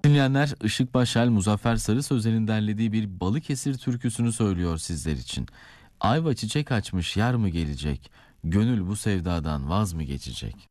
Dinleyenler Işık Başel, Muzaffer Sarı Sözen'in derlediği bir Balıkesir türküsünü söylüyor sizler için. Ayva çiçek açmış yar mı gelecek? Gönül bu sevdadan vaz mı geçecek?